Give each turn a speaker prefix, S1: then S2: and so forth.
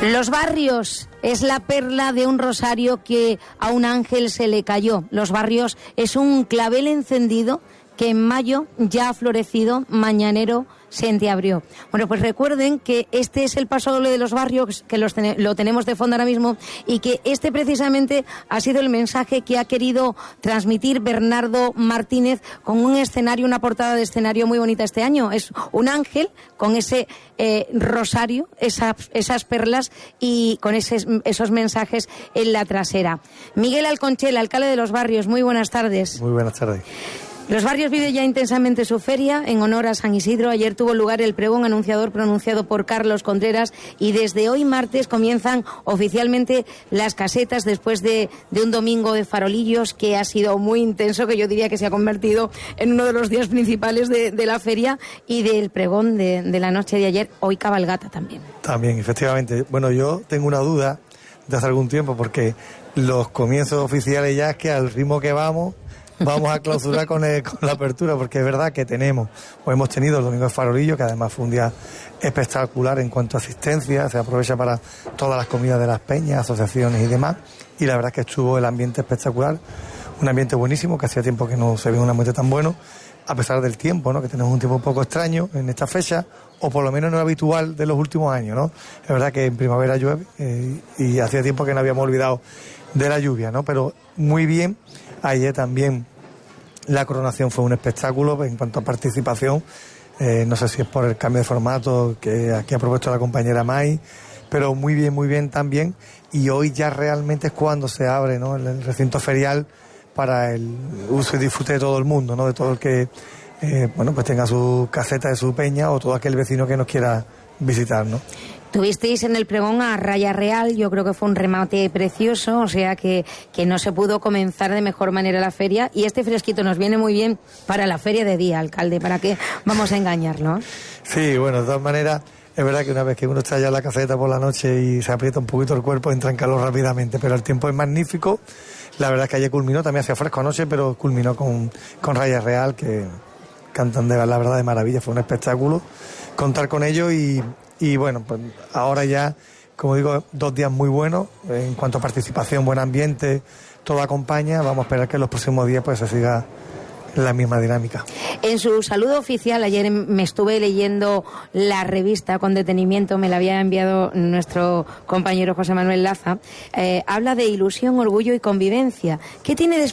S1: Los barrios es la perla de un rosario que a un ángel se le cayó. Los barrios es un clavel encendido que en mayo ya ha florecido, mañanero se entreabrió. Bueno, pues recuerden que este es el paso doble de los barrios, que lo tenemos de fondo ahora mismo, y que este precisamente ha sido el mensaje que ha querido transmitir Bernardo Martínez con un escenario, una portada de escenario muy bonita este año. Es un ángel con ese rosario, esas perlas y con esos mensajes en la trasera. Miguel Alconchel, alcalde de los barrios, muy buenas tardes.
S2: Muy buenas tardes.
S1: Los barrios viven ya intensamente su feria en honor a San Isidro. Ayer tuvo lugar el pregón anunciador pronunciado por Carlos Contreras y desde hoy martes comienzan oficialmente las casetas después de un domingo de farolillos que ha sido muy intenso, que yo diría que se ha convertido en uno de los días principales de la feria y del pregón de la noche de ayer. Hoy cabalgata también. También, efectivamente.
S2: Bueno, yo tengo una duda de hace algún tiempo porque los comienzos oficiales ya es que al ritmo que vamos a clausurar con la apertura, porque es verdad que hemos tenido el domingo de farolillo, que además fue un día espectacular en cuanto a asistencia, se aprovecha para todas las comidas de las peñas, asociaciones y demás, y la verdad es que estuvo el ambiente espectacular, un ambiente buenísimo, que hacía tiempo que no se veía un ambiente tan bueno, a pesar del tiempo, ¿no? Que tenemos un tiempo un poco extraño en esta fecha, o por lo menos no habitual de los últimos años, ¿no? Es verdad que en primavera llueve y hacía tiempo que no habíamos olvidado de la lluvia, ¿no? Pero muy bien. Ayer también la coronación fue un espectáculo en cuanto a participación. No sé si es por el cambio de formato que aquí ha propuesto la compañera May, pero muy bien también. Y hoy ya realmente es cuando se abre, ¿no?, el recinto ferial para el uso y disfrute de todo el mundo, ¿no?, de todo el que pues tenga su caseta de su peña o todo aquel vecino que nos quiera visitar, ¿no?
S1: Tuvisteis en el pregón a Raya Real, yo creo que fue un remate precioso, o sea que no se pudo comenzar de mejor manera la feria, y este fresquito nos viene muy bien para la feria de día, alcalde, ¿para qué vamos a engañarlo?
S2: Sí, bueno, de todas maneras, es verdad que una vez que uno está ya en la caseta por la noche y se aprieta un poquito el cuerpo, entra en calor rápidamente, pero el tiempo es magnífico. La verdad es que ayer culminó, también hacía fresco anoche, pero culminó con Raya Real, que cantan la verdad de maravilla, fue un espectáculo contar con ellos y bueno, pues ahora ya, como digo, 2 días muy buenos en cuanto a participación, buen ambiente, todo acompaña. Vamos a esperar que en los próximos días pues se siga la misma dinámica.
S1: En su saludo oficial, ayer me estuve leyendo la revista con detenimiento, me la había enviado nuestro compañero José Manuel Laza, habla de ilusión, orgullo y convivencia. ¿Qué tiene